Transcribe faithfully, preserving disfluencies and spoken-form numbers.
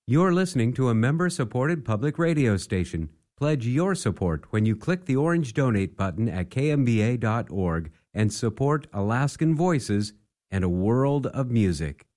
You're listening to a member-supported public radio station. Pledge your support when you click the orange donate button at k m b a dot org and support Alaskan Voices and a world of music.